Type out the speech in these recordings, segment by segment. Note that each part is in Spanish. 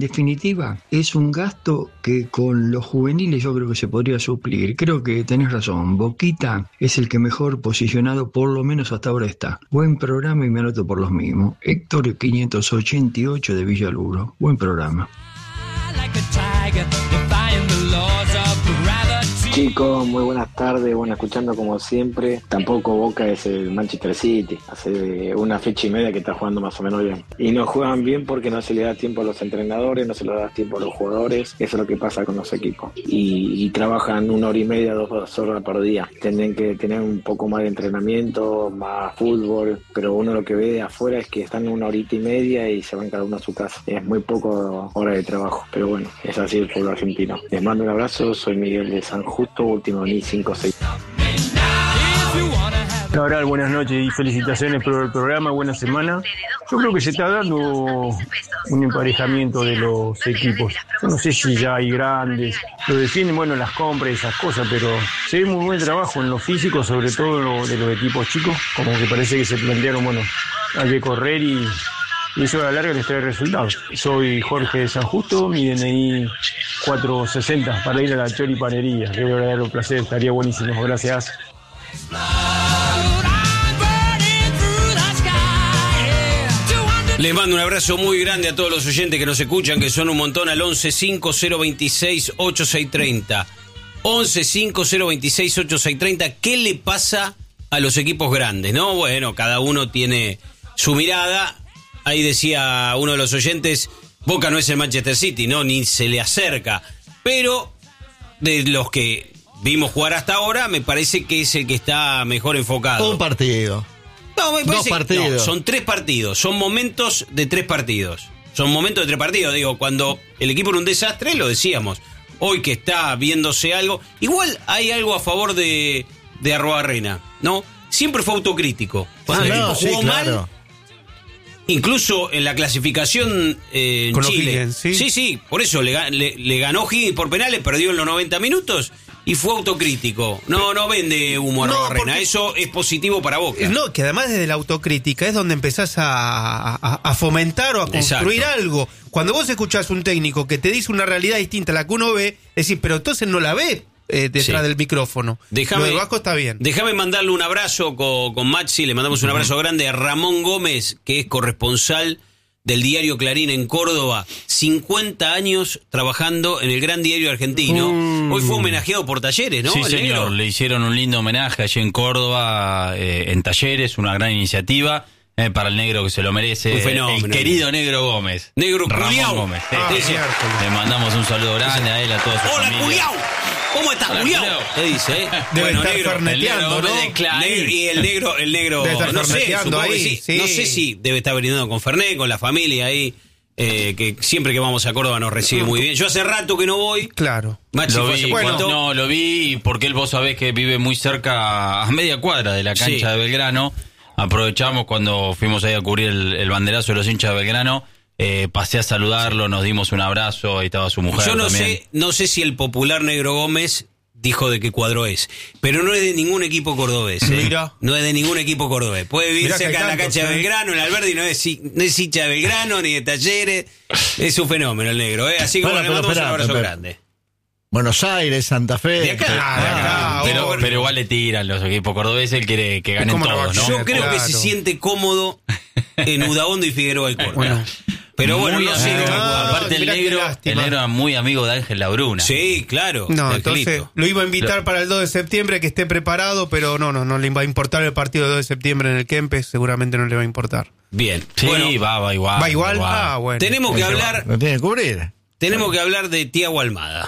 definitiva, es un gasto que con los juveniles yo creo que se podría suplir. Creo que tenés razón, Boquita es el que mejor posicionado por lo menos hasta ahora está. Buen programa y me anoto por los mismos. Héctor 588 de Villaluro. Buen programa. Chicos, muy buenas tardes, bueno, escuchando como siempre. Tampoco Boca es el Manchester City, hace una fecha y media que está jugando más o menos bien. Y no juegan bien porque no se le da tiempo a los entrenadores, no se le da tiempo a los jugadores, eso es lo que pasa con los equipos. Y trabajan 1 hora y media, 2 horas por día. Tienen que tener un poco más de entrenamiento, más fútbol, pero uno lo que ve de afuera es que están 1 horita y media y se van cada uno a su casa. Es muy poco hora de trabajo, pero bueno, es así el fútbol argentino. Les mando un abrazo, soy Miguel de San Justo, último ni 5-6. Cabral, buenas noches y felicitaciones por el programa, buena semana. Yo creo que se está dando un emparejamiento de los equipos. Yo no sé si ya hay grandes, lo definen, bueno, las compras y esas cosas, pero se ve muy buen trabajo en lo físico, sobre todo de los equipos chicos, como que parece que se plantearon, bueno, hay que correr y eso a la larga les trae resultados. Soy Jorge de San Justo, mi DNI 460 para ir a la choripanería. Qué verdadero placer, estaría buenísimo, gracias. Les mando un abrazo muy grande a todos los oyentes que nos escuchan, que son un montón, al 1150268630. 1150268630. ¿Qué le pasa a los equipos grandes, no? Bueno, cada uno tiene su mirada. Ahí decía uno de los oyentes, Boca no es el Manchester City, no, ni se le acerca. Pero de los que vimos jugar hasta ahora, me parece que es el que está mejor enfocado. Un partido. No, me parece 2 partidos. No, son 3 partidos, son momentos de 3 partidos. Son momentos de 3 partidos, digo, cuando el equipo era un desastre, lo decíamos. Hoy que está viéndose algo, igual hay algo a favor de Arruabarrena, ¿no? Siempre fue autocrítico. Cuando el equipo jugó mal, incluso en la clasificación en con Chile. O'Higgins, Sí, por eso le ganó Higgins por penales, perdió en los 90 minutos y fue autocrítico. No vende humo a Arruabarrena, eso es positivo para Boca. No, que además desde la autocrítica es donde empezás a fomentar o a construir algo. Cuando vos escuchás un técnico que te dice una realidad distinta a la que uno ve, decís, pero entonces no la ve detrás del micrófono. Lo de Vasco está bien. Déjame mandarle un abrazo con Maxi, le mandamos un abrazo grande a Ramón Gómez, que es corresponsal del diario Clarín en Córdoba, 50 años trabajando en el gran diario argentino. Hoy fue homenajeado por Talleres, ¿no? Sí, señor, le hicieron un lindo homenaje allí en Córdoba, en Talleres, una gran iniciativa. Para el negro que se lo merece, un fenómeno, el querido Negro Gómez. Negro Ramón Culiao. Gómez. Le mandamos un saludo grande a él, a toda su familia. ¡Hola, Culiao! ¿Cómo estás, Culiao? Te dice, Debe estar ferneteando, ¿no? Y el negro, no sé, supongo que sí. No sé si debe estar brindando con Fernet, con la familia ahí, que siempre que vamos a Córdoba nos recibe muy bien. Yo hace rato que no voy. Claro. Maxi Lo fue vi, hace cuánto. no, lo vi porque él, vos sabés que vive muy cerca, a media cuadra de la cancha de Belgrano. Aprovechamos cuando fuimos ahí a cubrir el banderazo de los hinchas de Belgrano, pasé a saludarlo, nos dimos un abrazo, ahí estaba su mujer. Yo también. no sé si el popular Negro Gómez dijo de qué cuadro es, pero no es de ningún equipo cordobés. Mira. No es de ningún equipo cordobés. Puede vivir Mirá cerca de la cancha de Belgrano, en Alberdi, no es hincha de Belgrano ni de Talleres. Es un fenómeno el negro, así como le mandamos un abrazo grande. Buenos Aires, Santa Fe. De acá, pero igual le tiran los equipos cordobeses, él quiere que ganen todos, ¿no? Yo creo que se siente cómodo en Udaondo y Figueroa del Corte. Pero bueno, muy no sé. aparte el negro era muy amigo de Ángel Labruna. Sí, claro. No, entonces lo iba a invitar para el 2 de septiembre, que esté preparado, pero no le va a importar el partido del 2 de septiembre en el Kempes, seguramente no le va a importar. Bien. Sí, bueno, va igual. ¿Va igual? Ah, bueno. Tenemos que hablar. Lo tiene que cubrir. Tenemos que hablar de Thiago Almada.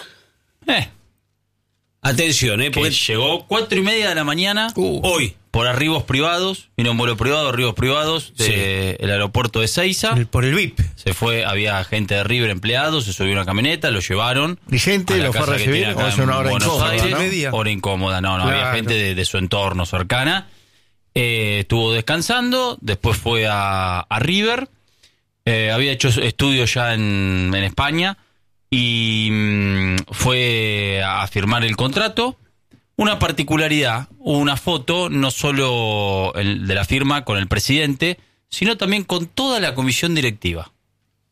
Atención, porque llegó 4:30 de la mañana hoy por arribos privados, vino en vuelo privado, arribos privados del aeropuerto de Seiza. Por el VIP. Se fue, había gente de River empleados, se subió una camioneta, lo llevaron. ¿Y gente lo fue a recibir? ¿O es una hora incómoda? Hora incómoda, no, Claro. había gente de su entorno cercana. Estuvo descansando, después fue a River, había hecho estudios ya en España y fue a firmar el contrato. Una particularidad, una foto no solo de la firma con el presidente, sino también con toda la comisión directiva.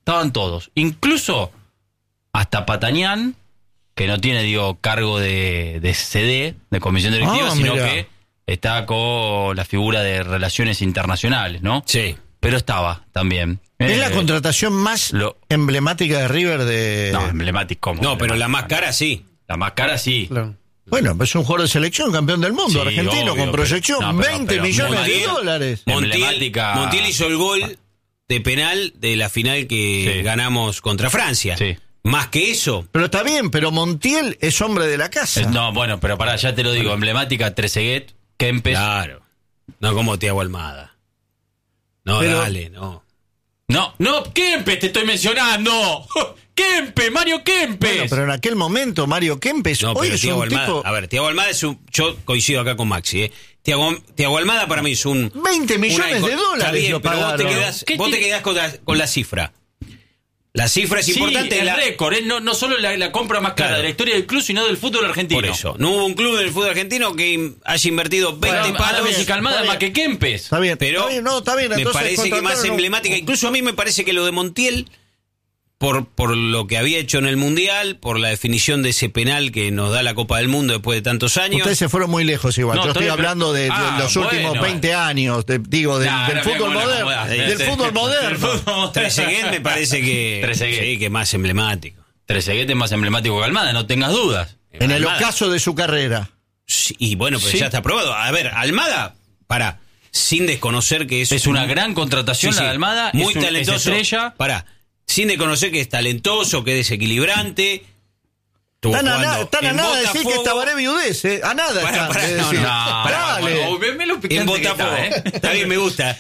estaban todos. Incluso hasta Patañán, que no tiene, cargo de CD, de comisión directiva, sino que está con la figura de relaciones internacionales, ¿no? Sí. Pero estaba también. Es la contratación más emblemática de River de... No, emblemática, ¿cómo? No, pero la más cara sí. La más cara sí. Claro. Bueno, es un jugador de selección, campeón del mundo, Sí, argentino, obvio, con proyección, pero 20 millones Montiel- de dólares. Montiel hizo el gol de penal de la final que ganamos contra Francia. Sí. Más que eso. Pero está bien, pero Montiel es hombre de la casa. No, bueno, pero pará, ya te lo digo. Emblemática, Trezeguet, Kempes. Claro. No como Thiago Almada. No, Pero- dale, no. No, Kempes te estoy mencionando. Kempes, Mario Kempes. Bueno, pero en aquel momento Mario Kempes No, hoy pero es Thiago un Almada, tipo... a ver, Thiago Almada es un... Yo coincido acá con Maxi, Thiago Almada para mí es un... 20 millones de dólares Está bien, lo pero pagaron. vos te quedás con la cifra. La cifra es importante. El récord, no solo la compra más cara de la historia del club, sino del fútbol argentino. Por eso, no hubo un club del fútbol argentino que haya invertido 20 palos. Messi Calmada más que Kempes. Está bien, Pero está bien. me Entonces parece que más contrataron emblemática. Incluso a mí me parece que lo de Montiel, por lo que había hecho en el Mundial, por la definición de ese penal que nos da la Copa del Mundo después de tantos años. Ustedes se fueron muy lejos igual. No, Yo estoy todavía- hablando de los últimos 20 años, del fútbol moderno. Del fútbol moderno. Trezeguet me parece que Trezeguet. sí, que más emblemático. Trezeguet es más emblemático que Almada, no tengas dudas. En el Almada. ocaso de su carrera. Sí, y bueno, pero Sí. ya está aprobado. A ver, Almada, sin desconocer que Es una gran contratación la de Almada. Muy es talentoso. Es estrella. Sin desconocer que es talentoso, que es desequilibrante. Estuvo Están a jugando en nada de decir que Botafogo. Tabaré Viudés, ¿eh? A nada Pará, están pará, de no, decir. no, Dale. Bueno, ve lo picante En que Botafogo. está, Está bien, me gusta.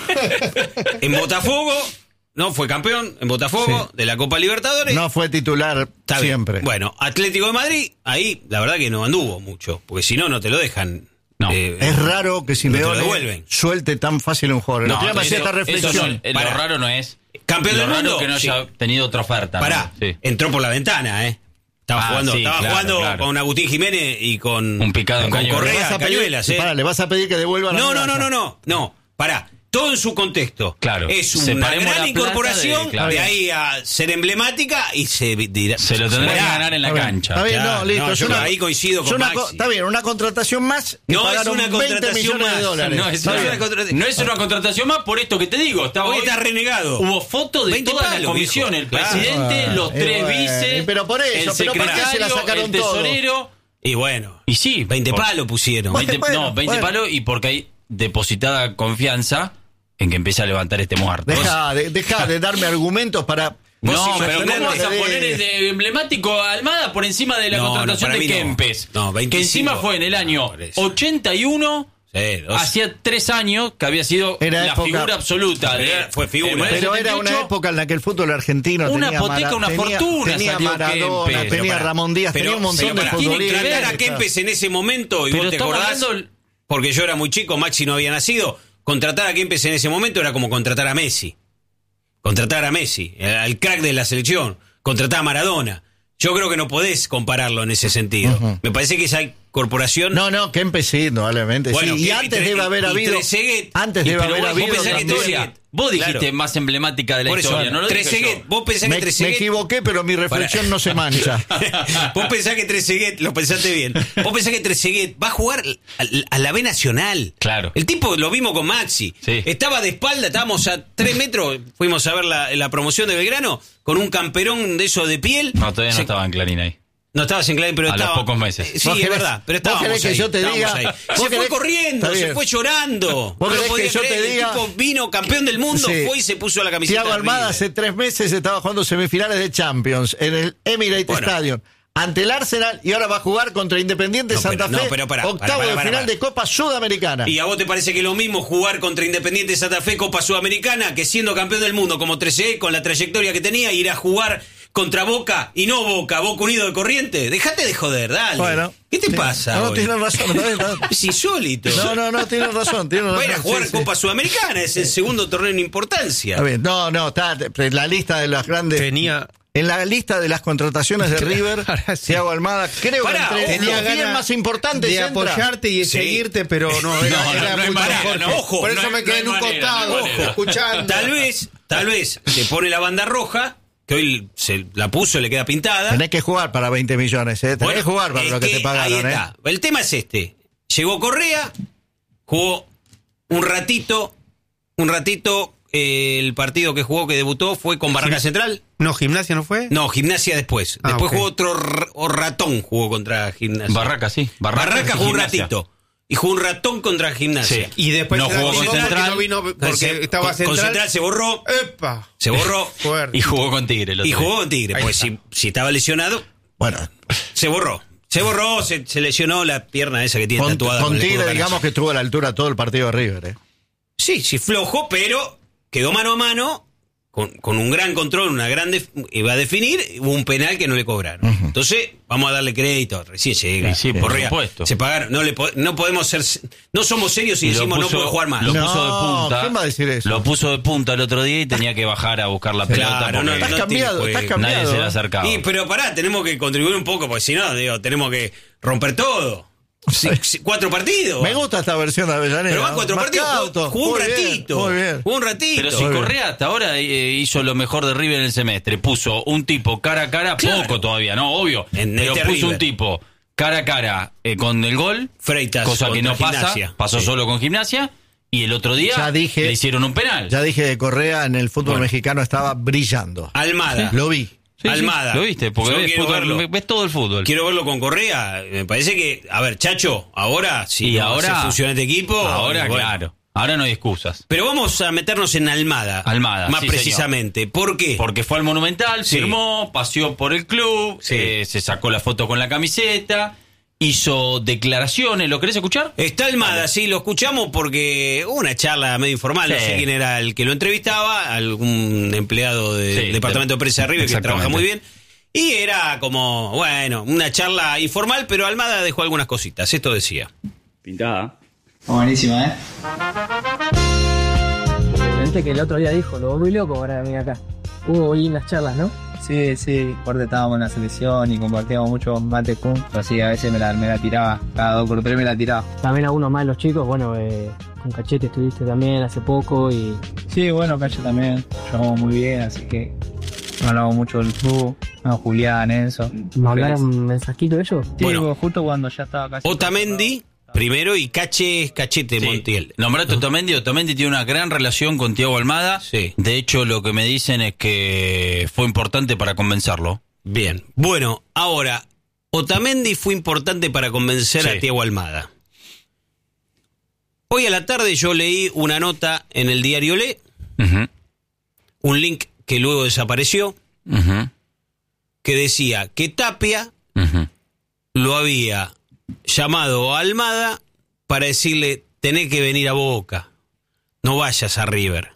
En Botafogo, no fue campeón en Botafogo de la Copa Libertadores. No fue titular Está bien. siempre. Bueno, Atlético de Madrid, ahí la verdad que no anduvo mucho, porque si no, no te lo dejan. No. Es raro que no te lo Simeone devuelven. suelte tan fácil un jugador. No, me hacía esta reflexión. Lo Pará. raro no es. Campeón lo del raro mundo, que no sí. haya tenido otra oferta. Pará, ¿no? Sí. entró por la ventana, Estaba jugando, sí, claro. con Agustín Jiménez y con Un picado en con Cañuelas. Correa, Le vas a pedir- Cañuelas, Pará, le vas a pedir que devuelva la medalla. No, pará. Todo en su contexto. Claro. Es una Separemos gran la plata incorporación, de- claro. de ahí a ser emblemática y se dirá. Se lo tendrá que verá. ganar en la Está bien, cancha. Está bien, Claro, no, listo. no, es yo una- ahí coincido es con una Maxi. Está bien, una contratación más que No es pagaron una 20 contratación millones de más. dólares. No es, Está una, bien. no es una contratación más por esto que te digo. Hoy está renegado. Hubo fotos de 20 toda la palos, comisión, viejo. el Claro. presidente, los tres bueno, vices, pero por eso, el pero ¿por qué se la secretario, sacaron el todos? tesorero. Y bueno. Y sí, 20 por- palos pusieron. 20, Bueno, 20 bueno. palos y porque hay depositada confianza en que empiece a levantar este muerto. Deja de darme argumentos para... No, Vos pero imaginate- ¿cómo vas a poner de emblemático a Almada por encima de la No, contratación no, para de mí no. Kempes? No, 25. Que encima fue en el año Por eso. 81, Sí, dos. hacía 3 años que había sido Era la época- figura absoluta. Fue figura. en el Pero era 78, una época en la que el fútbol argentino Una tenía hipoteca, una fortuna tenía salió Maradona, Kempes. tenía pará. Ramón Díaz, tenía un montón de pará, futbolistas. Contratar a Kempes en ese momento, y Pero vos te estamos acordás, hablando- porque yo era muy chico, Maxi no había nacido, contratar a Kempes en ese momento era como contratar a Messi. Contratar a Messi, al crack de la selección, contratar a Maradona. Yo creo que no podés compararlo en ese sentido. Me parece que esa corporación... No, Kempes sí, indudablemente. Bueno, sí. Y que- antes y debe haber y habido... Trezeguet. Antes Y debe pero haber vos habido... pensás que también- historia. Vos dijiste Claro. más emblemática de la Por eso, historia, no lo dije Trezeguet, yo. vos pensás que Me Trezeguet... equivoqué, pero mi reflexión no se mancha. Vos pensás que Trezeguet, lo pensaste bien, vos pensás que Trezeguet va a jugar a la B Nacional. Claro. El tipo lo vimos con Maxi. Sí. Estaba de espalda, estábamos a 3 metros, fuimos a ver la promoción de Belgrano, con un camperón de eso de piel. No, todavía no estaba en Clarín ahí. No estabas en Clarín, pero A los estaba... pocos meses. Sí, ¿Vos es querés- verdad, pero vos estábamos querés que ahí, yo te estábamos diga- ahí. vos Se fue querés- corriendo, Está se bien. fue llorando. ¿Vos No querés podía que yo te creer, diga- el tipo vino campeón del mundo, Sí. fue y se puso la camiseta. Thiago de Almada River. hace 3 meses estaba jugando semifinales de Champions en el Emirates Bueno. Stadium ante el Arsenal y ahora va a jugar contra Independiente No, Santa pero- Fe, no, pero pará, octavo pará, de pará, final pará. de Copa Sudamericana. ¿Y a vos te parece que es lo mismo jugar contra Independiente Santa Fe, Copa Sudamericana, que siendo campeón del mundo como 13 con la trayectoria que tenía, ir a jugar contra Boca y no Boca Unido de Corrientes? Dejate de joder, dale. Bueno, ¿Qué te sí. pasa? No, hoy? tienes razón. está bien, está bien. Es insólito. No, tienes razón. Va a ir a jugar sí, sí. Copa Sudamericana, es el segundo torneo en importancia. Está bien. No, está en la lista de las grandes. Tenía En la lista de las contrataciones de River, Ahora sí. Thiago Almada, creo Pará, que entre tenía los 10 ganas más importantes de entra. apoyarte y de Sí. seguirte, pero no, era no hay mucho manera, mejor. no, ojo, Por eso no hay- me quedé en no un hay manera, costado, no hay manera. escuchando. tal vez te pone la banda roja, que hoy se la puso y le queda pintada. Tenés que jugar para 20 millones, ¿eh? Tenés que jugar para lo que te pagaron, ahí está. El tema es este. Llegó Correa, jugó un ratito, el partido que jugó, que debutó, fue con Barraca Central. No, Gimnasia no fue. No, Gimnasia después. Después jugó otro ratón, jugó contra Gimnasia. Barraca, sí. Barraca jugó un ratito. Y jugó un ratón contra Gimnasia. Sí. Y después no jugó con Central. No vino porque estaba Central. Con Central se borró. ¡Epa! Se borró. Y jugó con Tigre. Y jugó con Tigre. Pues si estaba lesionado, bueno, se borró. Se lesionó la pierna esa que tiene tatuada. Con Tigre, digamos que estuvo a la altura todo el partido de River, ¿eh? Sí, flojo, pero quedó mano a mano, con un gran control, iba a definir, hubo un penal que no le cobraron. Entonces, vamos a darle crédito, recién llega. Sí, por supuesto. Se pagaron, no podemos ser, no somos serios y decimos no puede jugar más. Lo puso de punta. ¿Quién va a decir eso? Lo puso de punta el otro día y tenía que bajar a buscar la pelota. Claro, porque estás cambiado. Nadie se le acercaba. Pero pará, tenemos que contribuir un poco, porque si no, tenemos que romper todo. 4 partidos. Me gusta esta versión de Avellaneda. Pero van 4 partidos. Jugó un ratito. Muy bien. Jugó un ratito. Pero si Correa hasta ahora hizo lo mejor de River en el semestre. Puso un tipo cara a cara, claro. Poco todavía, ¿no? Obvio. Pero puso River. Un tipo cara a cara con el gol. Freitas, cosa que no Gimnasia. pasó solo con Gimnasia. Y el otro día le hicieron un penal. Ya dije que Correa en el fútbol mexicano estaba brillando. Almada. Lo vi. Sí, Almada. Sí, lo viste, porque ves todo el fútbol. Quiero verlo con Correa. Me parece que, a ver, Chacho, ahora sí, ahora funciona este equipo. Ahora, claro. Ahora no hay excusas. Pero vamos a meternos en Almada. Más sí, precisamente. Señor. ¿Por qué? Porque fue al Monumental, firmó, paseó por el club, se sacó la foto con la camiseta, hizo declaraciones. ¿Lo querés escuchar? Está Almada, sí, lo escuchamos porque hubo una charla medio informal. No sé quién era el que lo entrevistaba, algún empleado del departamento de prensa de River que trabaja muy bien. Y era como, bueno, una charla informal, pero Almada dejó algunas cositas. Esto decía. Pintada. Buenísima, ¿eh? Gente que el otro día dijo, lo volví loco para venir acá. Hubo lindas charlas, ¿no? Sí, aparte estábamos en la selección y compartíamos mucho mate con. Así a veces me la tiraba, cada 2 por 3 me la tiraba. También algunos más los chicos, bueno, con Cachete estuviste también hace poco y... Sí, bueno, Cachete también, jugamos muy bien, así que hablamos mucho del club, Julián, Enzo. ¿Me hablaron un mensajito de ellos? Sí, bueno, justo cuando ya estaba casi... Otamendi... Primero y Cachete Montiel. Nombraste Otamendi. Otamendi tiene una gran relación con Thiago Almada. Sí. De hecho, lo que me dicen es que fue importante para convencerlo. Bien. Bueno, ahora, Otamendi fue importante para convencer a Thiago Almada. Hoy a la tarde yo leí una nota en el diario Le, un link que luego desapareció, que decía que Tapia lo había llamado a Almada para decirle, tenés que venir a Boca, no vayas a River.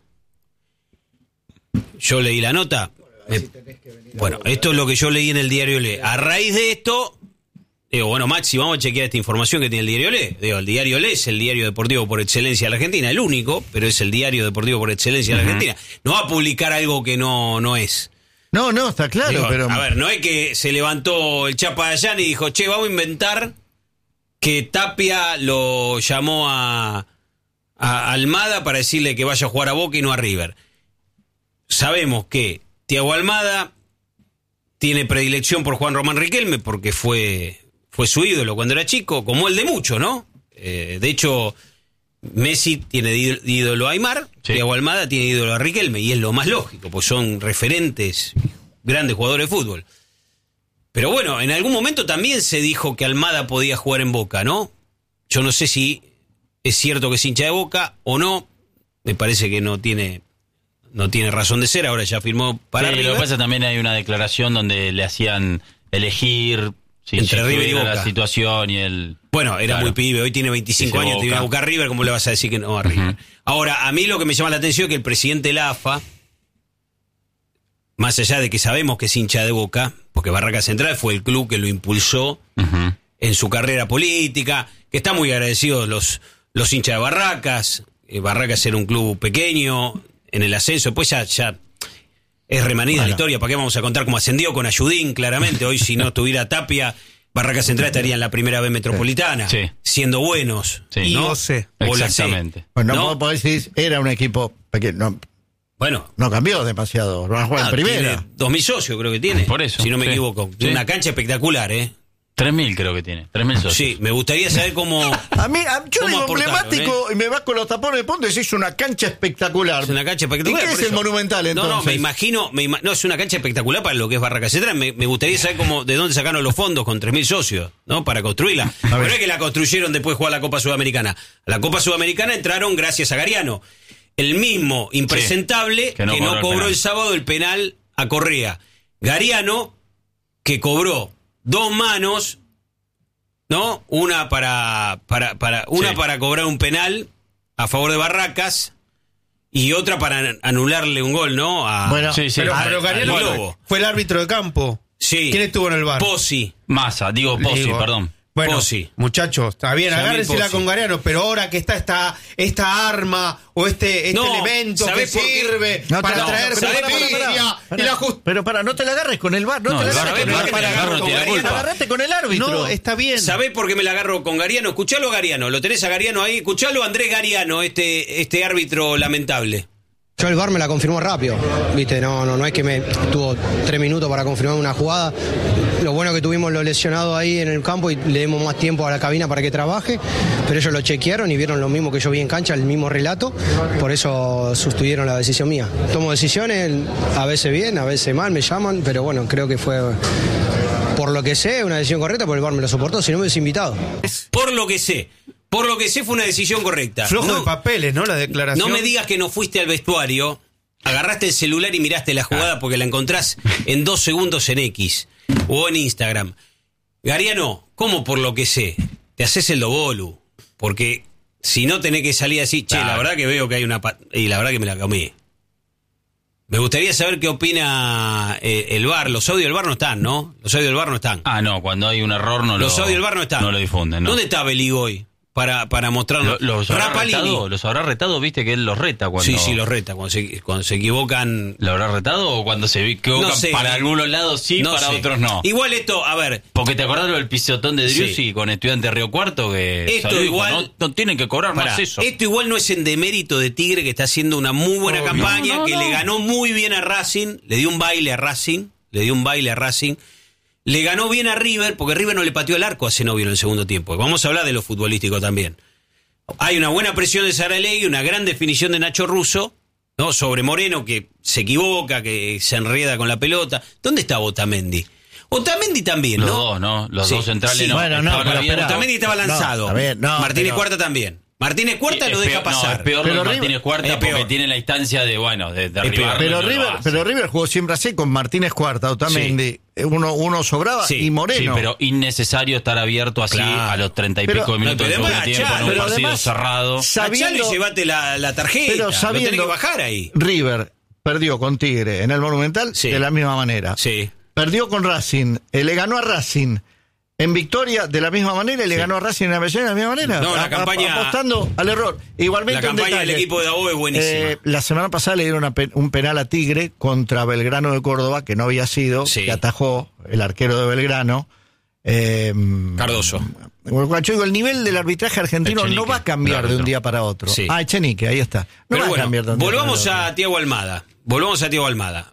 Yo leí la nota. Bueno, esto es lo que yo leí en el diario Le. A raíz de esto, digo, bueno, Maxi, vamos a chequear esta información que tiene el diario Le. Digo, el diario Le es el diario deportivo por excelencia de la Argentina, el único, pero es el diario deportivo por excelencia de la Argentina. No va a publicar algo que no es. No, está claro, digo, pero... A ver, no es que se levantó el Chapa Dayán y dijo, che, vamos a inventar que Tapia lo llamó a Almada para decirle que vaya a jugar a Boca y no a River. Sabemos que Thiago Almada tiene predilección por Juan Román Riquelme porque fue su ídolo cuando era chico, como el de muchos, ¿no? De hecho, Messi tiene ídolo a Aimar, Thiago Almada tiene ídolo a Riquelme, y es lo más lógico, pues son referentes, grandes jugadores de fútbol. Pero bueno, en algún momento también se dijo que Almada podía jugar en Boca, ¿no? Yo no sé si es cierto que es hincha de Boca o no. Me parece que no tiene razón de ser. Ahora ya firmó para River. Lo que pasa también hay una declaración donde le hacían elegir entre River y Boca. La situación y el... Bueno, era muy pibe. Hoy tiene 25 años. Te iba a buscar River. ¿Cómo le vas a decir que no a River? Ahora, a mí lo que me llama la atención es que el presidente de la AFA, más allá de que sabemos que es hincha de Boca, porque Barraca Central fue el club que lo impulsó en su carrera política, que está muy agradecidos los hinchas de Barracas. Barracas era un club pequeño en el ascenso, después ya es remanida la historia. ¿Para qué vamos a contar cómo ascendió con Ayudín? Claramente, hoy si no tuviera Tapia, Barraca Central estaría en la primera B metropolitana, siendo buenos. Sí. ¿no? Exactamente. Bueno, no podés decir, era un equipo pequeño. Bueno. No cambió demasiado. Van a jugar en primera. Tiene 2.000 socios, creo que tiene. Por eso. Si no me equivoco. Tiene una cancha espectacular, 3.000 creo que tiene. 3.000 socios. Sí, me gustaría saber cómo. Yo digo emblemático y me vas con los tapones de Ponte y decís una cancha espectacular. Es una cancha espectacular. ¿Y qué es el Monumental entonces? No, me imagino. No, es una cancha espectacular para lo que es Barracas Central. Me gustaría saber de dónde sacaron los fondos con 3.000 socios, ¿no? Para construirla. Pero es que la construyeron después de jugar la Copa Sudamericana. A la Copa Sudamericana entraron gracias a Gariano. El mismo impresentable que no cobró el sábado el penal a Correa. Gariano, que cobró 2 manos, ¿no? Una para cobrar un penal a favor de Barracas y otra para anularle un gol, ¿no? Pero Gariano fue el árbitro de campo. Sí. ¿Quién estuvo en el bar? Pozzi, perdón. Bueno, Pozzi. Muchachos, está bien, agárrensela con Gariano, pero ahora que está esta arma o este elemento que sirve para traer justicia y la justicia. Pero no te la agarres con el VAR, agarrate con el árbitro. No, está bien. ¿Sabés por qué me la agarro con Gariano? Escuchalo a Gariano, lo tenés a Gariano ahí, escuchalo a Andrés Gariano, este árbitro lamentable. Yo el VAR me la confirmó rápido, ¿viste? No es que me tuvo 3 minutos para confirmar una jugada. Lo bueno que tuvimos los lesionados ahí en el campo y le dimos más tiempo a la cabina para que trabaje, pero ellos lo chequearon y vieron lo mismo que yo vi en cancha, el mismo relato, por eso sustuvieron la decisión mía. Tomo decisiones, a veces bien, a veces mal, me llaman, pero bueno, creo que fue, por lo que sé, una decisión correcta, porque el VAR me lo soportó, si no me hubiese invitado. Por lo que sé fue una decisión correcta. Flojo de papeles, ¿no? La declaración. No me digas que no fuiste al vestuario, agarraste el celular y miraste la jugada porque la encontrás en 2 segundos en X o en Instagram. Gariano, ¿cómo por lo que sé? Te haces el dobolu. Porque si no tenés que salir así, la verdad que veo que hay una... Y la verdad que me la comí. Me gustaría saber qué opina el VAR. Los audios del VAR no están, ¿no? Los audios del VAR no están. No, cuando hay un error los audios del VAR no están. No lo difunden, ¿no? ¿Dónde está Beligoy? Para mostrarlo. Los habrá retado, viste que él los reta cuando... Sí, los reta, cuando se equivocan. ¿Lo habrá retado o cuando se equivocan para algunos lados para otros no? Igual esto, a ver... Porque te acordás del pisotón de Driussi con Estudiantes Río Cuarto que esto igual no tienen que cobrar más eso. Esto igual no es en demérito de Tigre, que está haciendo una muy buena campaña, le ganó muy bien a Racing, le dio un baile a Racing, le ganó bien a River, porque River no le pateó el arco a Zenobio en el segundo tiempo. Vamos a hablar de lo futbolístico también. Hay una buena presión de Saralegui, una gran definición de Nacho Russo, ¿no? Sobre Moreno, que se equivoca, que se enreda con la pelota. ¿Dónde está Otamendi? Otamendi también, ¿no? Los dos, ¿no? Los dos centrales no. Bueno, Otamendi estaba lanzado. Martínez Cuarta también. Martínez Cuarta lo deja pasar. Es peor lo de Martínez Cuarta porque tiene la instancia de derribar. Pero River jugó siempre así con Martínez Cuarta, Otamendi. Uno sobraba y Moreno. Sí, pero innecesario estar abierto así a los 30 y pico de minutos del segundo tiempo en un partido cerrado. Sabiendo, y llévate la tarjeta. Pero sabiendo, lo tenés que bajar ahí. River perdió con Tigre en el Monumental de la misma manera. Sí. Perdió con Racing, le ganó a Racing en Victoria de la misma manera y le ganó a Racing en Avellaneda de la misma manera. No, la campaña... apostando al error. Igualmente la campaña del equipo de Davo es buenísima. La semana pasada le dieron un penal a Tigre contra Belgrano de Córdoba, que no había sido, que atajó el arquero de Belgrano. Cardoso. Yo digo, el nivel del arbitraje argentino no va a cambiar de un día para otro. Echenique, ahí está. No va a cambiar de un día para otro. Volvamos a Thiago Almada.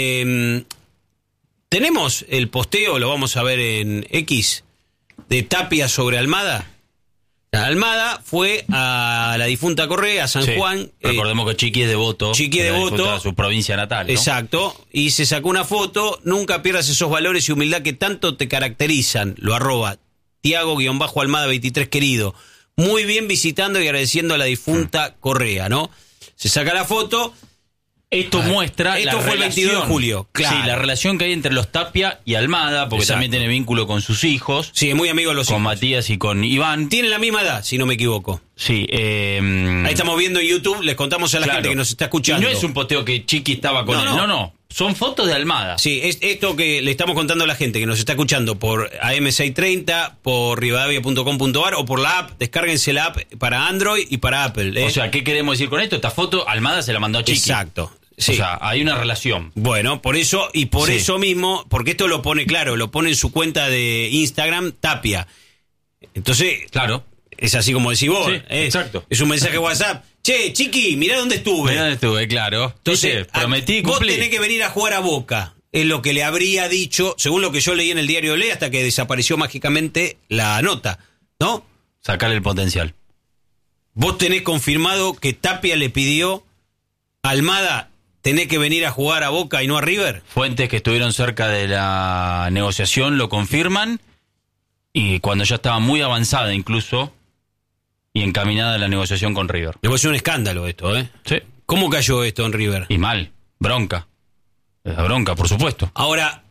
Tenemos el posteo, lo vamos a ver en X, de Tapia sobre Almada. Almada fue a la difunta Correa, a San Juan. Recordemos que Chiqui es devoto. De su provincia natal, ¿no? Exacto. Y se sacó una foto. Nunca pierdas esos valores y humildad que tanto te caracterizan. Lo arroba Tiago-Almada 23 querido. Muy bien visitando y agradeciendo a la difunta Correa, ¿no? Se saca la foto. Esto muestra esto fue el 22 de julio. Claro. Sí, la relación que hay entre los Tapia y Almada, porque también tiene vínculo con sus hijos. Sí, es muy amigo de los hijos. Con Matías y con Iván. Tienen la misma edad, si no me equivoco. Sí. Ahí estamos viendo en YouTube, les contamos a la gente que nos está escuchando. Y no es un posteo que Chiqui estaba con él, no. Son fotos de Almada. Sí, es esto que le estamos contando a la gente que nos está escuchando por AM630, por rivadavia.com.ar o por la app. Descárguense la app para Android y para Apple. O sea, ¿qué queremos decir con esto? Esta foto Almada se la mandó a Chiqui. Exacto. Sí. O sea, hay una relación. Bueno, por eso y por eso mismo, porque esto lo pone claro, lo pone en su cuenta de Instagram, Tapia. Entonces, claro, es así como decís vos. Sí, exacto. Es un mensaje WhatsApp. che, Chiqui, mirá dónde estuve. Mirá dónde estuve, claro. Entonces, prometí cumplir. Vos tenés que venir a jugar a Boca. Es lo que le habría dicho, según lo que yo leí en el diario Le, hasta que desapareció mágicamente la nota, ¿no? Sacarle el potencial. Vos tenés confirmado que Tapia le pidió a Almada, tenés que venir a jugar a Boca y no a River. Fuentes que estuvieron cerca de la negociación lo confirman, y cuando ya estaba muy avanzada incluso, y encaminada la negociación con River. Le fue un escándalo esto, ¿eh? Sí. ¿Cómo cayó esto en River? Y mal, bronca. La bronca, por supuesto. Ahora,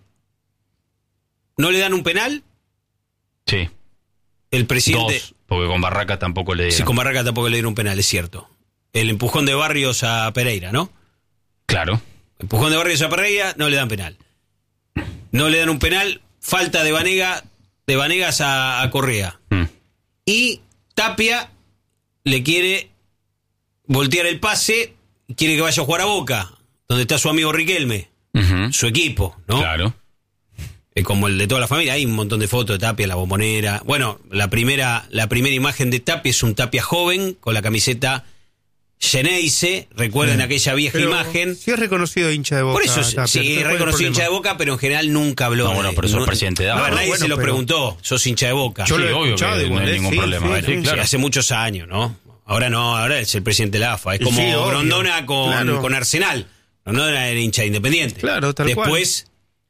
¿no le dan un penal? Sí. El presidente... 2, porque con Barraca tampoco le dieron. Sí, con Barraca tampoco le dieron un penal, es cierto. El empujón de Barrios a Pereira, ¿no? Claro. Empujón de Barrios a Pereira, no le dan penal. No le dan un penal, falta de Vanegas a Correa. Y Tapia le quiere voltear el pase, quiere que vaya a jugar a Boca, donde está su amigo Riquelme. Su equipo, ¿no? Claro. Como el de toda la familia, hay un montón de fotos de Tapia, la Bombonera. Bueno, la primera imagen de Tapia es un Tapia joven con la camiseta Geneise. Recuerden aquella vieja imagen. Sí es reconocido hincha de Boca. Por eso, Tapia, sí, es reconocido hincha de Boca, pero en general nunca habló. No, bueno, pero sos presidente de AFA. Nadie se lo preguntó, sos hincha de Boca. Yo sí, lo he obvio escuchado, que no hay ningún problema. Sí, claro. hace muchos años, ¿no? Ahora no, ahora es el presidente de la AFA. Es como Sí, obvio. Grondona con Arsenal. Grondona era hincha de Independiente. Claro, tal cual. Después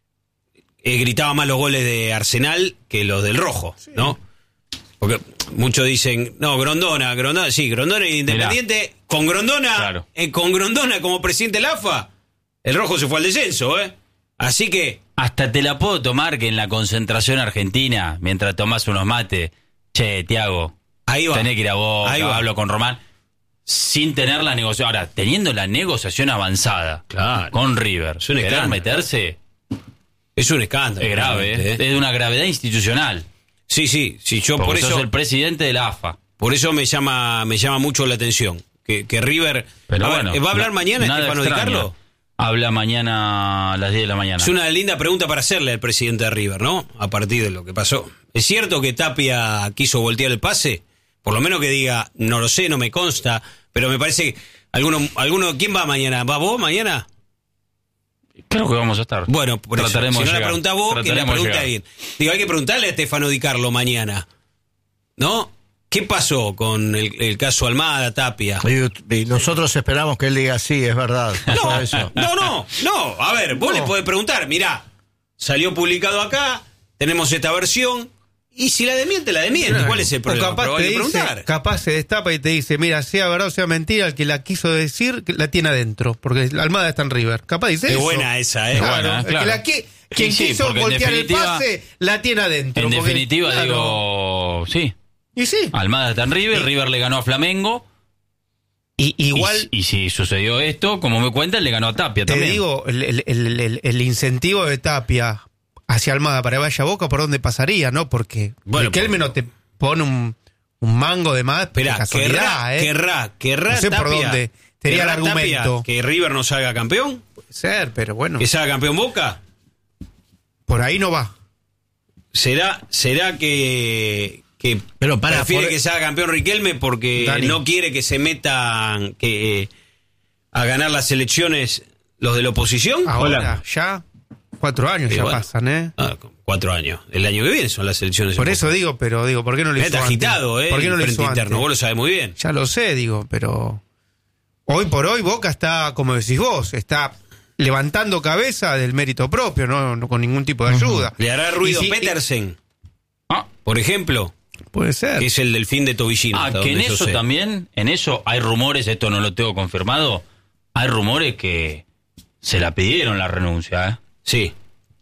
gritaba más los goles de Arsenal que los del Rojo, ¿no? Porque muchos dicen, no, Grondona y Independiente. Mirá. Con Grondona, claro. Con Grondona como presidente de la AFA, el Rojo se fue al descenso, ¿eh? Así que... Hasta te la puedo tomar que en la concentración argentina, mientras tomás unos mates, che, Tiago, ahí va. Tenés que ir a Boca, Ahí va. hablo con Román, sin tener la negociación. Ahora, teniendo la negociación avanzada, claro, con River, es un querer escándalo. meterse... Es un escándalo. Es grave, ¿eh? Es de una gravedad institucional. Sí, yo porque por eso... sos el presidente de la AFA. Por eso me llama mucho la atención. Que River... Pero bueno, ¿va a hablar mañana Stefano Di Carlo? Habla mañana a las 10 de la mañana. Es una linda pregunta para hacerle al presidente de River, ¿no? A partir de lo que pasó. ¿Es cierto que Tapia quiso voltear el pase? Por lo menos que diga, no lo sé, no me consta, pero me parece que alguno ¿quién va mañana? ¿Va vos mañana? Creo que vamos a estar. Bueno, por trataremos eso. Si no de la preguntás vos, que la pregunte a alguien. Digo, hay que preguntarle a Stefano Di Carlo mañana, ¿no? ¿Qué pasó con el caso Almada, Tapia? Y nosotros esperamos que él diga sí, es verdad. No. A ver, vos le podés preguntar, mirá, salió publicado acá, tenemos esta versión, y si la desmiente, la desmiente. Claro. ¿Cuál es el problema? Capaz se destapa y te dice, mira, sea verdad o sea mentira, el que la quiso decir, la tiene adentro, porque la Almada está en River. Capaz dice es eso. buena esa, Claro, claro. Quien quiso voltear el pase, la tiene adentro. En porque, definitiva, claro, digo, sí. Y sí. Almada está en River, River le ganó a Flamengo. Y igual... Y si sucedió esto, como me cuentan, le ganó a Tapia también. Te digo, el incentivo de Tapia hacia Almada para que vaya a Boca, ¿por dónde pasaría, no? Porque Riquelme no te pone un mango de más. Esperá, querrá no sé Tapia, por dónde sería el argumento. Tapia, ¿que River no salga campeón? Puede ser, pero bueno. ¿Que salga campeón Boca? Por ahí no va. ¿Será que pero prefiere que sea campeón Riquelme porque Dani, no quiere que se metan a ganar las elecciones los de la oposición? Ahora, ya 4 años ya bueno, pasan, ¿eh? 4 años. El año que viene son las elecciones. Por eso digo, ¿por qué no lo hizo Está antes? agitado, ¿Por qué no el lo frente hizo interno? antes? Vos lo sabés muy bien. Ya lo sé, digo, pero hoy por hoy Boca está, como decís vos, está levantando cabeza del mérito propio, no con ningún tipo de ayuda. ¿Le hará ruido Petersen? Por ejemplo. Puede ser. Que es el delfín de Tobillino. Que en eso también, en eso hay rumores, esto no lo tengo confirmado, hay rumores que se la pidieron la renuncia, ¿eh? Sí.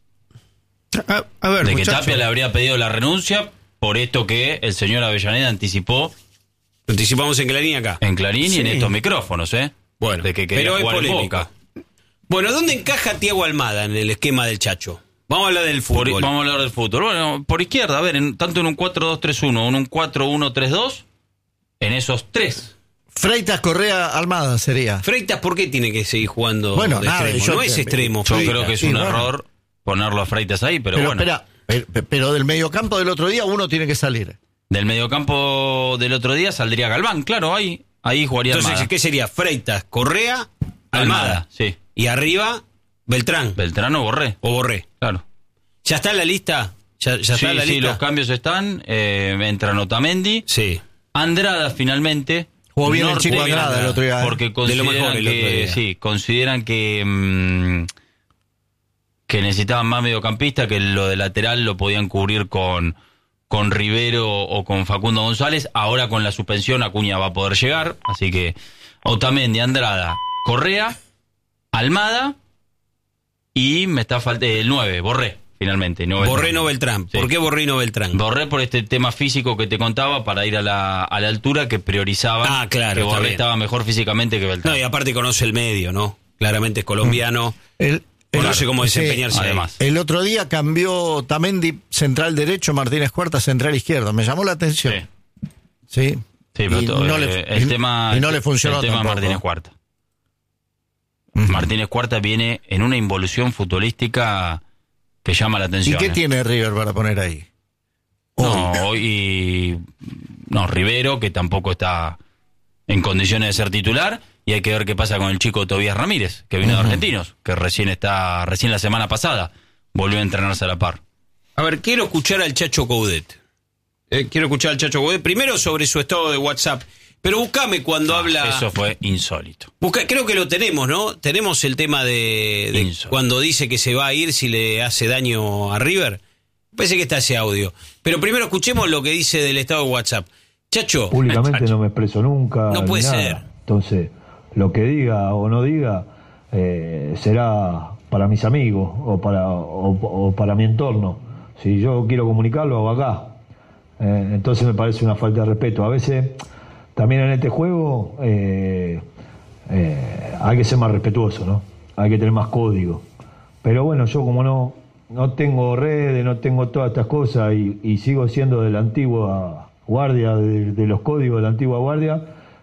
A ver, de que muchacho, Tapia le habría pedido la renuncia por esto que el señor Avellaneda anticipó. Anticipamos en Clarín acá. En Clarín Sí. y en estos micrófonos, ¿eh? Bueno, de que quería pero es jugar en polémica. Boca. Bueno, ¿dónde encaja Thiago Almada en el esquema del Chacho? Vamos a hablar del fútbol. Vamos a hablar del fútbol. Bueno, por izquierda, a ver, tanto en un 4-2-3-1 o en un 4-1-3-2, en esos tres. Freitas, Correa, Almada sería. Freitas, ¿por qué tiene que seguir jugando Bueno, de extremo? No es extremo, Yo Freitas. creo que es Sí, un bueno. error ponerlo a Freitas ahí, pero bueno. Espera, pero del mediocampo del otro día uno tiene que salir. Del mediocampo del otro día saldría Galván, claro, ahí. Ahí jugaría Entonces, Almada. ¿qué sería? Freitas, Correa, Almada. Sí. Y arriba, Beltrán. Beltrán o Borré. Claro. ¿Ya está la lista? ¿Ya está la lista? Sí, los cambios están. Entran Otamendi. Sí. Andrada finalmente. Jugó bien el chico Andrada el otro día. Porque consideran que necesitaban más mediocampista, que lo de lateral lo podían cubrir con Rivero o con Facundo González. Ahora con la suspensión Acuña va a poder llegar, así que Otamendi, Andrada, Correa, Almada y me está faltando el 9, Borré, finalmente. Borré no Beltrán. Sí. ¿Por qué Borré no Beltrán? Borré por este tema físico que te contaba, para ir a la altura, que priorizaban claro, que Borré estaba mejor físicamente que Beltrán. No, y aparte conoce el medio, ¿no? Claramente es colombiano. Conoce cómo desempeñarse. Además. El otro día cambió Otamendi central derecho, Martínez Cuarta central izquierdo. Me llamó la atención. Sí. Pero no le funcionó el tema tampoco. Martínez Cuarta. Martínez Cuarta viene en una involución futbolística que llama la atención. ¿Y qué tiene River para poner ahí? Rivero, que tampoco está en condiciones de ser titular, y hay que ver qué pasa con el chico Tobías Ramírez, que vino de Argentinos, que recién la semana pasada volvió a entrenarse a la par. A ver, quiero escuchar al Chacho Coudet. Primero sobre su estado de WhatsApp. Pero buscame cuando habla... Eso fue insólito. Creo que lo tenemos, ¿no? Tenemos el tema de cuando dice que se va a ir si le hace daño a River. Parece que está ese audio. Pero primero escuchemos lo que dice del estado de WhatsApp. Chacho. Públicamente no me expreso nunca. No puede nada. ser. Entonces, lo que diga o no diga será para mis amigos o para mi entorno. Si yo quiero comunicarlo, hago acá. Entonces me parece una falta de respeto. A veces... También en este juego hay que ser más respetuoso, ¿no? Hay que tener más código. Pero bueno, yo como no tengo redes, no tengo todas estas cosas y sigo siendo de la antigua guardia, de los códigos de la antigua guardia,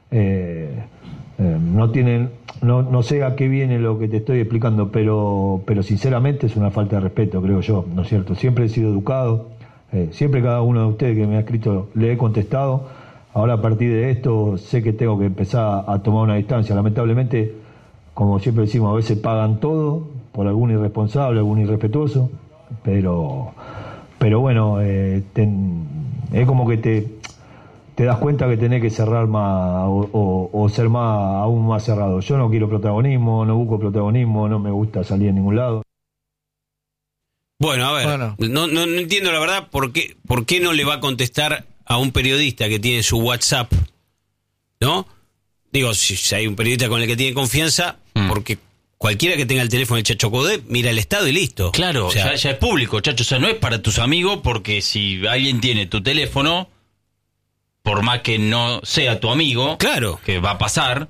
no sé a qué viene lo que te estoy explicando, pero sinceramente es una falta de respeto, creo yo, ¿no es cierto? Siempre he sido educado, siempre cada uno de ustedes que me ha escrito le he contestado. Ahora a partir de esto sé que tengo que empezar a tomar una distancia. Lamentablemente, como siempre decimos, a veces pagan todo por algún irresponsable, algún irrespetuoso, pero bueno, es como que te das cuenta que tenés que cerrar más o ser aún más cerrado. Yo no quiero protagonismo, no busco protagonismo, no me gusta salir en ningún lado. Bueno, a ver, no entiendo la verdad por qué no le va a contestar a un periodista que tiene su WhatsApp, ¿no? Digo, si hay un periodista con el que tiene confianza, porque cualquiera que tenga el teléfono del Chacho Coudet mira el estado y listo. Claro, o sea, ya es público, Chacho. O sea, no es para tus amigos, porque si alguien tiene tu teléfono, por más que no sea tu amigo, claro, que va a pasar,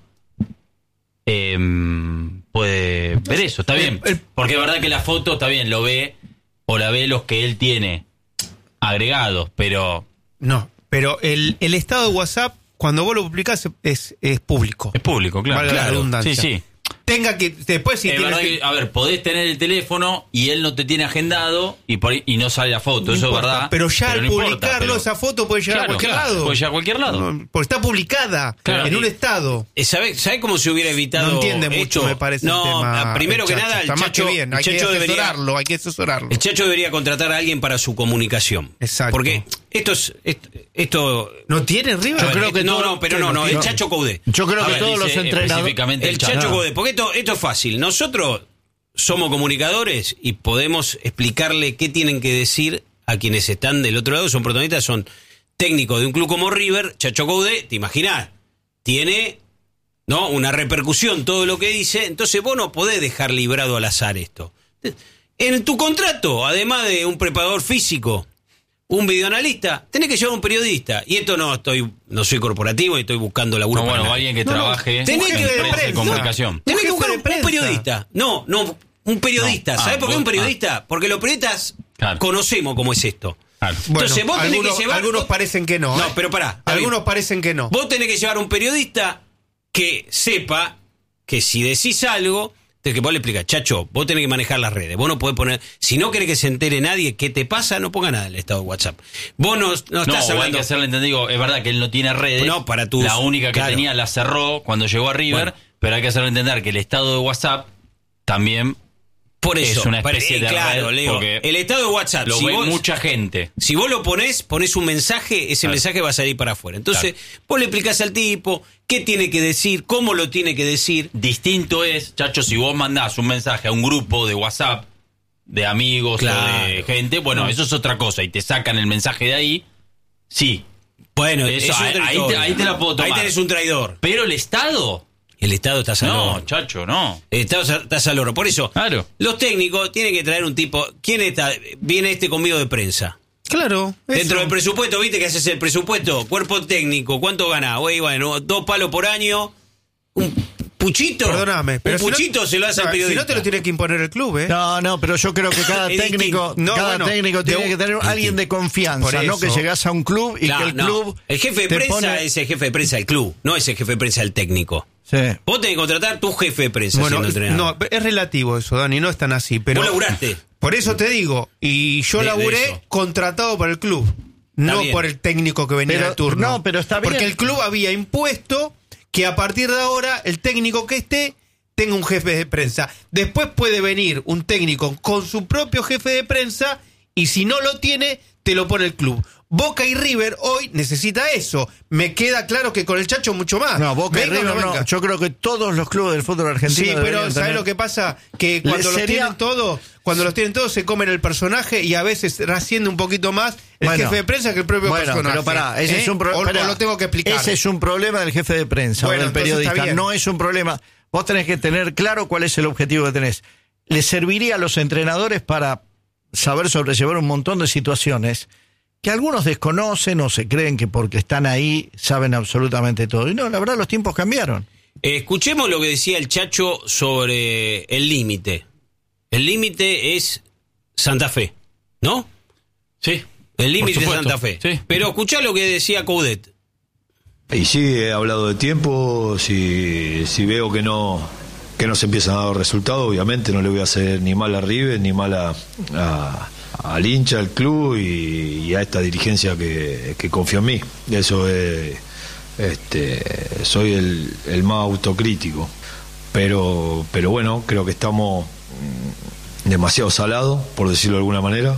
puede ver eso, está bien. Porque es verdad que la foto, está bien, lo ve, o la ve los que él tiene agregados, pero... No, pero el estado de WhatsApp, cuando vos lo publicás, es público. Es público, claro. Valga la redundancia. Sí. Tenga que, después si verdad que, a ver, podés tener el teléfono y él no te tiene agendado y no sale la foto, eso importa, es verdad. Pero ya al publicarlo, esa foto puede llegar a cualquier lado. Puede llegar a cualquier lado. Porque está publicada en un estado. ¿Sabe cómo se hubiera evitado? No entiende esto? mucho, me parece. No, el tema, primero que nada, el Chacho bien. Hay que asesorarlo. El Chacho debería contratar a alguien para su comunicación. Exacto. Porque esto ¿no tiene River? Yo creo que no, el Chacho Coudet. Yo creo que todos los entrenadores... El Chacho Coudet, porque esto es fácil. Nosotros somos comunicadores y podemos explicarle qué tienen que decir a quienes están del otro lado, son protagonistas, son técnicos de un club como River. Chacho Coudet, te imaginás, tiene una repercusión todo lo que dice, entonces vos no podés dejar librado al azar esto. En tu contrato, además de un preparador físico, un videoanalista, tenés que llevar un periodista. Y esto no soy corporativo y estoy buscando laburo para o alguien que trabaje en prensa de comunicación. Tenés que buscar un periodista. Un periodista. ¿Sabés por qué un periodista? Porque los periodistas conocemos cómo es esto. Entonces vos tenés que llevar... Algunos parecen que no. No, pero pará. Algunos parecen que no. Vos tenés que llevar un periodista que sepa que si decís algo, que vos le explicás, Chacho, vos tenés que manejar las redes, vos no podés poner, si no querés que se entere nadie qué te pasa, no ponga nada en el estado de WhatsApp. Vos no estás hablando... hay que hacerle entendido, es verdad que él no tiene redes, no, para tus, la única que tenía la cerró cuando llegó a River, pero hay que hacerle entender que el estado de WhatsApp también... Por eso, es una especie de red, Leo, porque el estado de WhatsApp lo ve mucha gente. Si vos lo pones un mensaje, ese mensaje va a salir para afuera. Entonces, vos le explicás al tipo qué tiene que decir, cómo lo tiene que decir. Distinto es, Chacho, si vos mandás un mensaje a un grupo de WhatsApp de amigos o de gente, bueno, eso es otra cosa, y te sacan el mensaje de ahí, sí. Bueno, eso, ahí te la puedo tomar. Ahí tenés un traidor. Pero el Estado... El Estado está saloro. No, Chacho, no. El Estado está saloro. Por eso, los técnicos tienen que traer un tipo. ¿Quién está? Viene conmigo de prensa. Claro. Dentro del presupuesto, ¿viste que haces el presupuesto? Cuerpo técnico, ¿cuánto ganás? Bueno, 2 palos por año. Un puchito. Perdóname, pero un puchito se lo hace al periodista. Si no te lo tiene que imponer el club, ¿eh? No, pero yo creo que cada técnico tiene que tener alguien de confianza, no que llegás a un club y que el club... El jefe de prensa es el jefe de prensa del club, no es el jefe de prensa del técnico. Sí. Vos tenés que contratar tu jefe de prensa siendo entrenador. No, es relativo eso, Dani, no es tan así. Pero vos laburaste. Por eso te digo, y yo laburé contratado por el club, no por el técnico que venía de turno. No, pero está bien. Porque el club había impuesto que a partir de ahora el técnico que esté tenga un jefe de prensa. Después puede venir un técnico con su propio jefe de prensa y si no lo tiene, te lo pone el club. Boca y River hoy necesita eso. Me queda claro que con el Chacho mucho más. No, Boca y River no. Yo creo que todos los clubes del fútbol argentino... Sí, pero ¿sabes lo que pasa? Que cuando los tienen todos, se comen el personaje y a veces trasciende un poquito más el jefe de prensa que el propio personaje. Pero pará, ese es un problema. Lo tengo que explicar. Ese es un problema del jefe de prensa o del periodista. No es un problema. Vos tenés que tener claro cuál es el objetivo que tenés. Le serviría a los entrenadores para saber sobrellevar un montón de situaciones que algunos desconocen o se creen que porque están ahí saben absolutamente todo. Y no, la verdad los tiempos cambiaron. Escuchemos lo que decía el Chacho sobre el límite. El límite es Santa Fe, ¿no? Sí. El límite es Santa Fe. Sí. Pero escuchá lo que decía Coudet. Y sí, he hablado de tiempo, si veo que no se empiezan a dar resultados, obviamente no le voy a hacer ni mal a River, ni mal al hincha, al club y a esta dirigencia que confía en mí. Eso es, soy el más autocrítico. Pero bueno, creo que estamos demasiado salados, por decirlo de alguna manera.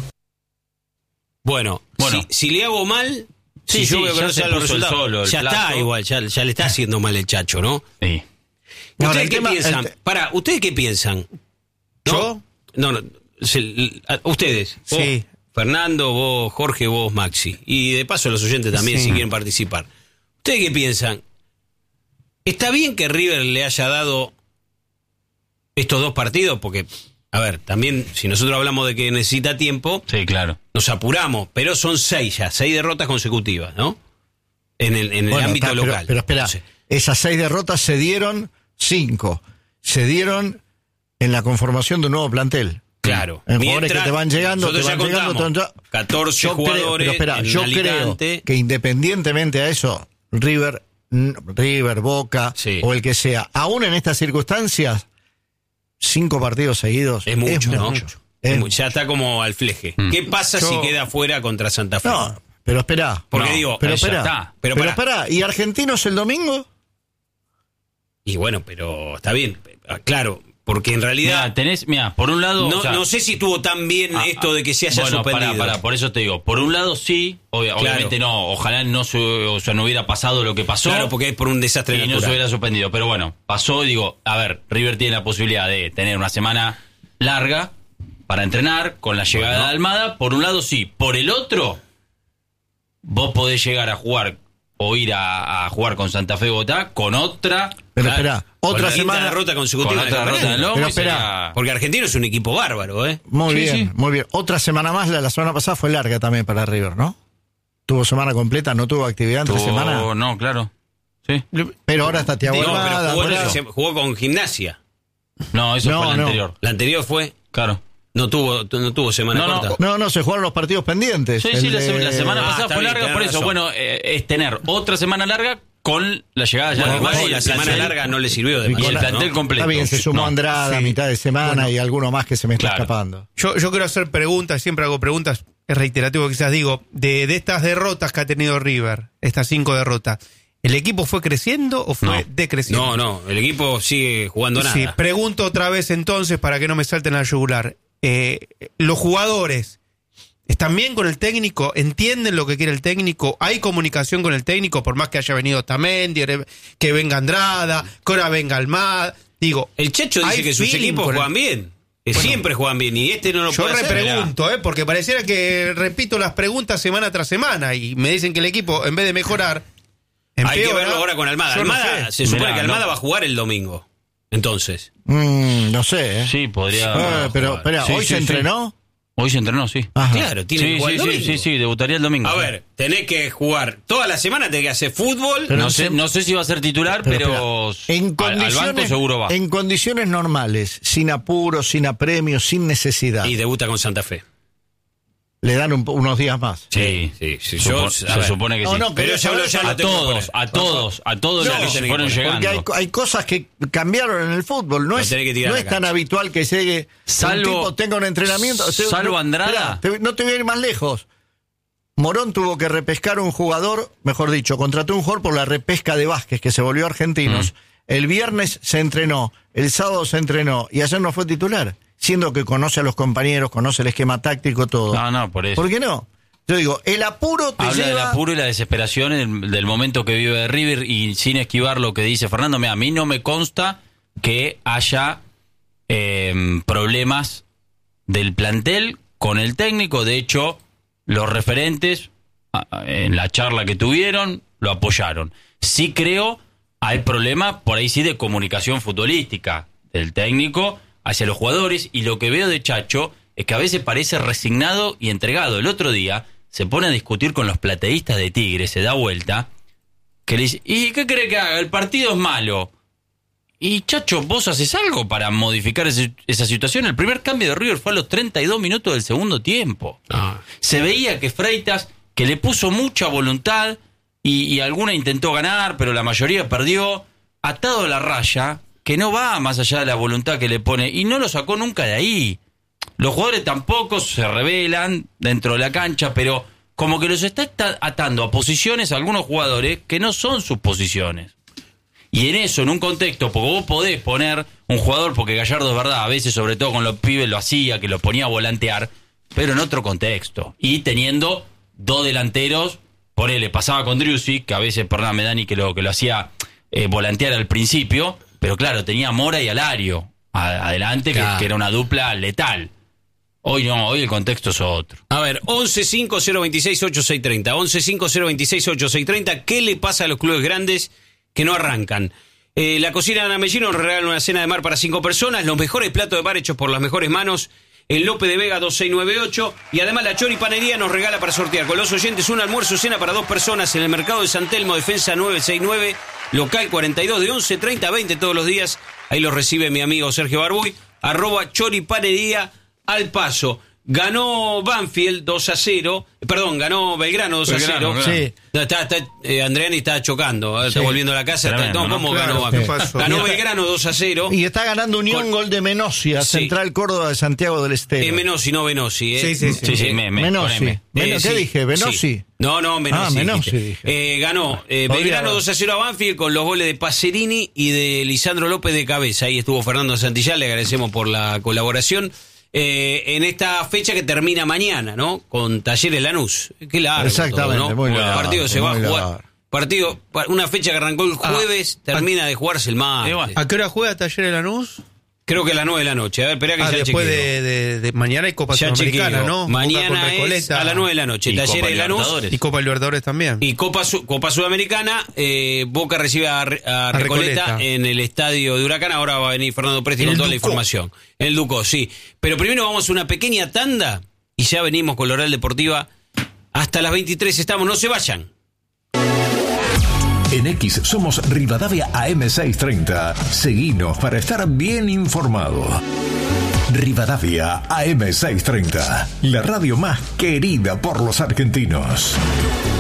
Bueno. Si le hago mal... Sí, yo veo que ya no se los resultados. Ya está igual, ya le está haciendo mal el Chacho, ¿no? Sí. ¿Ustedes qué piensan? ¿Ustedes qué piensan? ¿Yo? No, ustedes. Vos, sí. Fernando, vos, Jorge, vos, Maxi. Y de paso los oyentes también, si quieren participar. ¿Ustedes qué piensan? ¿Está bien que River le haya dado estos 2 partidos? Porque, a ver, también si nosotros hablamos de que necesita tiempo, sí, claro, nos apuramos, pero son 6 derrotas consecutivas, ¿no? En el ámbito local. Pero espera, esas 6 derrotas se dieron 5. Se dieron en la conformación de un nuevo plantel. Claro. En jugadores que te van llegando, 14 jugadores. Yo creo que independientemente a eso, River, Boca o el que sea, aún en estas circunstancias, 5 partidos seguidos es mucho, ¿no? Ya está como al fleje. ¿Qué pasa si queda fuera contra Santa Fe? No, pero espera. Porque digo, pero espera. ¿Y Argentinos el domingo? Y bueno, pero está bien. Claro, porque en realidad... Mira, por un lado... No sé si estuvo tan bien esto de que se haya suspendido. Por eso te digo, por un lado sí, obviamente no, ojalá no hubiera pasado lo que pasó. Claro, porque es por un desastre y natural. No se hubiera suspendido, pero bueno, pasó y digo, a ver, River tiene la posibilidad de tener una semana larga para entrenar con la llegada de Almada, por un lado sí, por el otro, vos podés llegar a jugar o ir a jugar con Santa Fe Bogotá con otra... Pero espera, otra semana derrota consecutiva. Con otra derrota en el lomo. Pero espera, porque Argentino es un equipo bárbaro, ¿eh? Muy bien. Otra semana más, la semana pasada fue larga también para River, ¿no? Tuvo semana completa, no tuvo actividad entre semana. No, claro. Sí. Pero ahora está Thiago Almada. Jugó con Gimnasia. No, eso fue la anterior. La anterior fue. Claro. No tuvo semana corta. No, se jugaron los partidos pendientes. Sí, la semana pasada fue larga, por eso, bueno, es tener otra semana larga con la llegada ya de la semana larga no le sirvió de y el plantel completo. Está bien, se sumó Andrada a mitad de semana y alguno más que se me está escapando. Yo quiero hacer preguntas, siempre hago preguntas, es reiterativo quizás digo, de estas derrotas que ha tenido River, estas 5 derrotas, ¿el equipo fue creciendo o fue decreciendo? No, el equipo sigue jugando nada. Sí, pregunto otra vez entonces para que no me salten al yugular. Los jugadores ¿están bien con el técnico? ¿Entienden lo que quiere el técnico? ¿Hay comunicación con el técnico? Por más que haya venido Tamendi, que venga Andrada, que ahora venga Almada. Digo, el Chacho dice que sus equipos juegan bien. Siempre juegan bien y no lo puede hacer. Yo repregunto, porque pareciera que repito las preguntas semana tras semana y me dicen que el equipo, en vez de mejorar, empeora. Hay que verlo ahora con Almada. Almada se supone que Almada va a jugar el domingo. Entonces. No sé. Sí, podría. Pero espera, ¿hoy se entrenó? Hoy se entrenó, sí. Ajá. Claro, tiene que jugar el domingo. Sí, debutaría el domingo. A ver, tenés que jugar toda la semana, tenés que hacer fútbol. Pero no sé si va a ser titular, pero al banco seguro va. En condiciones normales, sin apuro, sin apremio, sin necesidad. Y debuta con Santa Fe. Le dan unos días más. Sí. Se supone que sí. Pero a todos los que fueron llegando. Porque hay cosas que cambiaron en el fútbol. No es tan habitual que llegue un tipo tenga un entrenamiento. Salvo Andrada. No te voy a ir más lejos. Morón tuvo que repescar un jugador, mejor dicho, contrató un jugador por la repesca de Vázquez, que se volvió a Argentinos. El viernes se entrenó, el sábado se entrenó y ayer no fue titular. Siendo que conoce a los compañeros, conoce el esquema táctico, todo. No, por eso. ¿Por qué no? Yo digo, el apuro te Habla lleva... del apuro y la desesperación del momento que vive River y sin esquivar lo que dice Fernando. A mí no me consta que haya problemas del plantel con el técnico. De hecho, los referentes, en la charla que tuvieron, lo apoyaron. Sí creo, hay problemas, por ahí sí, de comunicación futbolística del técnico hacia los jugadores, y lo que veo de Chacho es que a veces parece resignado y entregado. El otro día se pone a discutir con los plateístas de Tigre, se da vuelta, que le dice, ¿y qué cree que haga? El partido es malo. Y Chacho, ¿vos haces algo para modificar esa situación? El primer cambio de River fue a los 32 minutos del segundo tiempo. Se veía que Freitas, que le puso mucha voluntad, y alguna intentó ganar, pero la mayoría perdió, atado a la raya, que no va más allá de la voluntad que le pone, y no lo sacó nunca de ahí. Los jugadores tampoco se rebelan dentro de la cancha, pero como que los está atando a posiciones algunos jugadores que no son sus posiciones. Y en eso, en un contexto, porque vos podés poner un jugador, porque Gallardo es verdad, a veces sobre todo con los pibes lo hacía, que lo ponía a volantear, pero en otro contexto. Y teniendo dos delanteros, ponele, pasaba con Driussi, que a veces, perdóname Dani, que lo que volantear al principio, pero claro, tenía a Mora y a Lario adelante, que era una dupla letal. Hoy no, hoy el contexto es otro. A ver, 11-5-026-8630, 11-5-026-8630, ¿qué le pasa a los clubes grandes que no arrancan? La cocina de Ana Mellino nos regala una cena de mar para 5 personas, los mejores platos de mar hechos por las mejores manos, en Lope de Vega 2698, y además la Chori Panería nos regala para sortear con los oyentes un almuerzo cena para 2 personas en el mercado de San Telmo, Defensa 969, local 42, de 11:30 a 20 todos los días. Ahí los recibe mi amigo Sergio Barbuy, @ Chori Panería al paso. Ganó Banfield 2-0, ganó Belgrano 2-0. Claro. Sí. Andreani está chocando, está volviendo a la casa. Tremendo, ¿Cómo ganó Banfield? Ganó Belgrano 2-0. Y está ganando Unión, gol de Menossi, a Central Córdoba de Santiago del Estero. Menossi, no Benossi. Sí, Menossi. ¿Qué dije? ¿Benossi? Sí. No, Menossi. Menossi dije. Ganó Belgrano 2-0 a Banfield con los goles de Pacerini y de Lisandro López de cabeza. Ahí estuvo Fernando Santillán, le agradecemos por la colaboración. En esta fecha que termina mañana, ¿no? Con Talleres Lanús. Qué largo. Exactamente, todo, ¿no? muy largo. El partido se va a jugar. Una fecha que arrancó el jueves, termina de jugarse el martes. ¿A qué hora juega Talleres Lanús? Creo que a las 9 de la noche. A ver, espera que ya después de mañana hay Copa Sudamericana, ¿no? Mañana es a las 9 de la noche. Talleres de Lanús. Y Copa Libertadores también. Y Copa Sudamericana. Boca recibe a Recoleta en el estadio de Huracán. Ahora va a venir Fernando Presti con toda la información. El Ducó, sí. Pero primero vamos a una pequeña tanda y ya venimos con la Oral Deportiva. Hasta las 23 estamos. No se vayan. En X somos Rivadavia AM630. Seguinos para estar bien informado. Rivadavia AM630, la radio más querida por los argentinos.